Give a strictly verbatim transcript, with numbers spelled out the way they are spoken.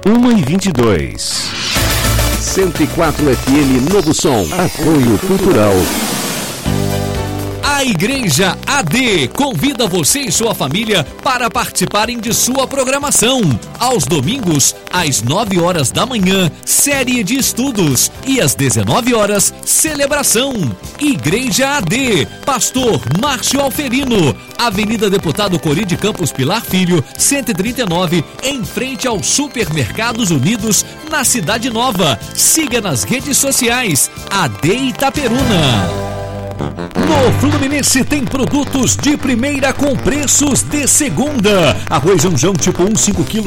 uma e vinte e dois. cento e quatro F M Novo Som. Apoio Cultural. A Igreja A D convida você e sua família para participarem de sua programação. Aos domingos, às nove horas da manhã, série de estudos. E às dezenove horas, celebração. Igreja A D, Pastor Márcio Alferino, Avenida Deputado Cori de Campos Pilar Filho, cento e trinta e nove, em frente aos Supermercados Unidos, na Cidade Nova. Siga nas redes sociais, A D Itaperuna. No Fluminense tem produtos de primeira com preços de segunda. Arroz Janjão tipo um, cinco quilos.